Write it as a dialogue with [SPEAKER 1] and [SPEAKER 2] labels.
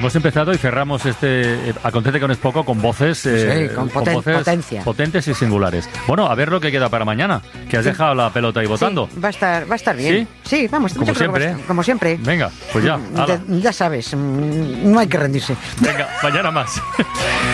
[SPEAKER 1] hemos empezado y cerramos este Acontece que no es poco con voces,
[SPEAKER 2] con
[SPEAKER 1] voces
[SPEAKER 2] potencia.
[SPEAKER 1] potentes y singulares. Bueno, a ver lo que queda para mañana, que has dejado la pelota ahí votando.
[SPEAKER 2] Sí, va a estar bien.
[SPEAKER 1] ¿Sí?
[SPEAKER 2] Vamos,
[SPEAKER 1] Como
[SPEAKER 2] yo creo que
[SPEAKER 1] siempre.
[SPEAKER 2] como siempre.
[SPEAKER 1] Venga, pues ya. Hala.
[SPEAKER 2] Ya sabes, no hay que rendirse.
[SPEAKER 1] Venga, mañana más.